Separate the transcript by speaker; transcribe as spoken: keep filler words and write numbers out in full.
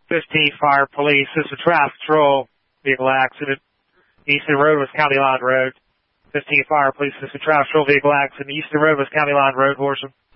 Speaker 1: fifteen Fire Police. This is a traffic patrol vehicle accident. Easton Road was County Line Road. fifteen Fire Police. This is a traffic patrol vehicle accident. Easton Road was County Line Road, Horsham.